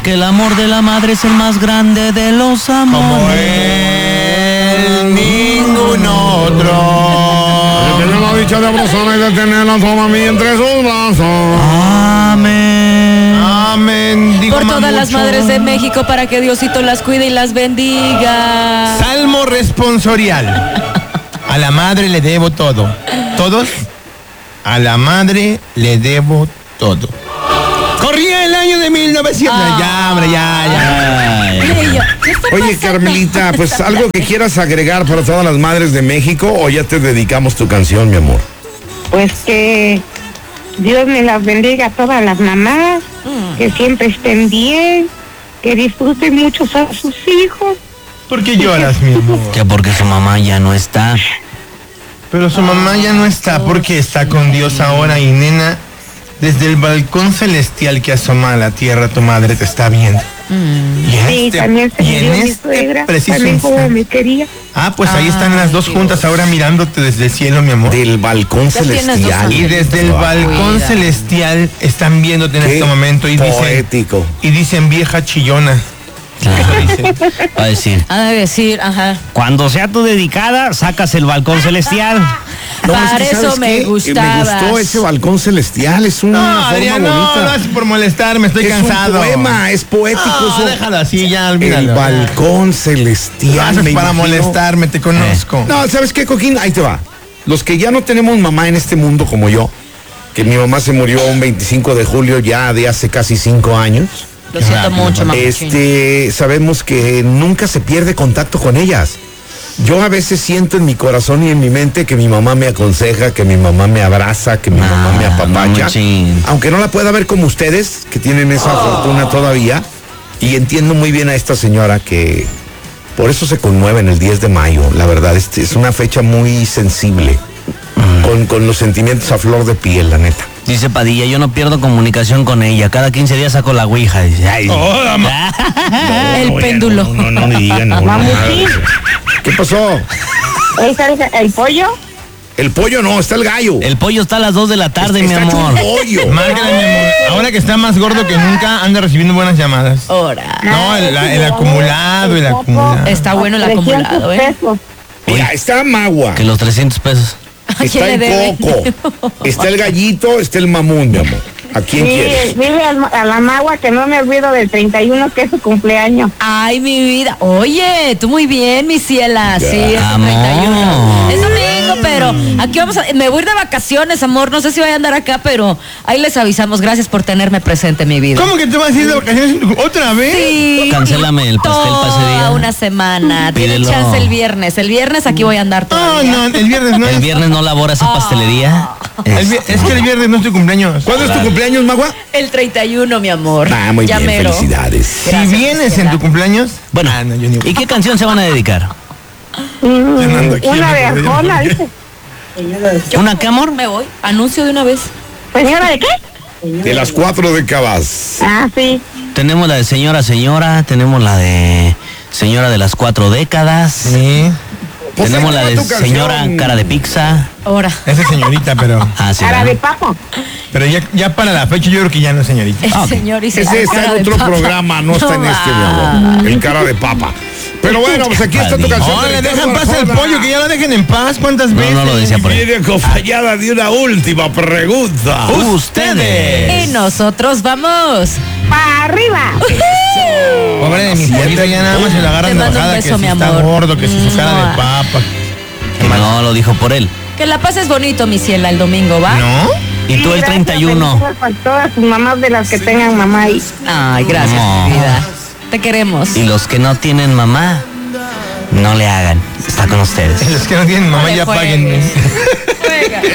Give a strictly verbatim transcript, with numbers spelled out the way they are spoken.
Porque el amor de la madre es el más grande de los amores. Como él, ningún otro. Que tiene la dicha de abrazarla y de tenerla toda a mí entre sus brazos. Amén. Amén. Digo, Por todas mamucho. las madres de México, para que Diosito las cuide y las bendiga. Salmo responsorial. A la madre le debo todo. ¿Todos? A la madre le debo todo. Corría el año de mil novecientos. Ah. Ya, hombre, ya, ya. Ay. Ella, ¿qué está Oye, pasando? Carmelita, pues algo que quieras agregar para todas las madres de México o ya te dedicamos tu canción, mi amor. Pues que Dios me las bendiga a todas las mamás, que siempre estén bien, que disfruten mucho a sus hijos. ¿Por qué lloras, mi amor? Que porque su mamá ya no está. Pero su mamá ya no está porque está con Dios ahora y nena, desde el balcón celestial que asoma a la tierra tu madre te está viendo. Mm. Y en Sí, este- también se y me en dio mi este suegra, preciso también como instante. me quería. Ah, pues ahí están las dos Ay, juntas Dios. ahora mirándote desde el cielo, mi amor. Del balcón Ya tienes dos celestial. Y desde el Wow. balcón Cuida. celestial están viéndote en Qué este momento y dicen, poético. y dicen vieja chillona. Claro. Eso dicen. Va a decir, Ha de decir, ajá. cuando sea tu dedicada, sacas el balcón celestial. No, es Para que, eso ¿sabes me qué? gustaba. Me gustó ese balcón celestial, es una No, forma Adrián, no, bonita. no es por molestarme, estoy es cansado. un poema, es poético. No, eso. déjalo así, ya, El olvídalo. balcón Lo celestial. haces me para imagino. molestarme, te conozco. No, ¿sabes qué, Coquín? Ahí te va. Los que ya no tenemos mamá en este mundo como yo, que mi mamá se murió un veinticinco de julio ya de hace casi cinco años, Lo siento rápido, mucho, mamá. este, sabemos que nunca se pierde contacto con ellas. Yo a veces siento en mi corazón y en mi mente que mi mamá me aconseja, que mi mamá me abraza, que mi Ah, mamá me apapacha. machín. Aunque no la pueda ver como ustedes, que tienen esa fortuna todavía. Y entiendo muy bien a esta señora que por eso se conmueve en el diez de mayo. La verdad, es, es una fecha muy sensible. Con, con los sentimientos a flor de piel, la neta. Dice Padilla, yo no pierdo comunicación con ella. Cada quince días saco la ouija. Dice, ay. Hola, ma- El péndulo. No, no, no me digan. No, nada de Mamuchín, eso. ¿Qué pasó? ¿ahí está el, el pollo? El pollo no, está el gallo. El pollo está a las dos de la tarde, está mi hecho amor. un pollo. Márcale, mi amor. Ahora que está más gordo que nunca, anda recibiendo buenas llamadas. Ahora. No, el, la- el acumulado, el acumulado. Está bueno el acumulado, ¿eh? Pesos. Mira, está Magua. Que los trescientos pesos. ¿A quién Está le el debe? coco. Está el gallito, está el mamún, mi amor. ¿A quién Sí, quieres? dile al- a la magua que no me olvido del treinta y uno que es su cumpleaños. Ay, mi vida. Oye, tú muy bien, mi ciela. Sí, es el Amor. treinta y uno. Es domingo, pero aquí vamos a... Me voy a ir de vacaciones, amor. No sé si voy a andar acá, pero ahí les avisamos. Gracias por tenerme presente, mi vida. ¿Cómo que te vas a ir de vacaciones en tu- otra vez? Sí. Cancélame el pastel para ese día. Toda una semana. Tienen Pídelo. chance el viernes. El viernes aquí voy a andar No, todavía. no, el viernes no El es. viernes no labora esa pastelería. El vi- es que el viernes no es tu cumpleaños. ¿Cuándo es tu cumpleaños, Magua? El treinta y uno, mi amor. Ah, muy Ya bien, mero. felicidades. Si Gracias, vienes en Gisela. tu cumpleaños. Bueno, Ah, no, yo ni- ¿y qué canción se van a dedicar? Mm, Ya no ando aquí, una de amigo, ya Arjona, no- dice. ¿Una qué, amor? Me voy. Anuncio de una vez. ¿Señora de qué? De las cuatro décadas. Ah, sí. Tenemos la de señora, señora. Tenemos la de señora de las cuatro décadas. Sí, Pues Tenemos ahí la va de tu canción. señora cara de pizza. Ahora. esa es señorita, pero. Ah, sí. Cara ¿verdad? de papo. Pero ya, ya para la fecha yo creo que ya no es señorita. El Ah, ok. señor y Ese señora está cara en de otro papa. programa, no está en este, mi amor. El cara de papa. Pero bueno, pues aquí está tu Padilla. canción. No, le de dejan Ricardo pasar el Arjona. pollo, que ya lo dejen en paz. ¿Cuántas No, veces? no lo decía por ahí. Viene acompañada de una última pregunta. Ustedes. Y nosotros vamos. ¡Para arriba! Pobre de mi pollito, ya nada más se lo agarran Te de mando un bajada, que beso, si mi está amor. gordo, que si su cara Mua. de papa. Que no lo dijo por él. Que la pases bonito, mi ciela, el domingo, ¿va? ¿No? Y tú el treinta y uno. Para todas sus mamás de las que tengan mamá ahí. Ay, gracias, No. mi vida. Te queremos. Y los que no tienen mamá, no le hagan. Está con ustedes. Los que no tienen mamá No le ya juegues. paguen. Juega.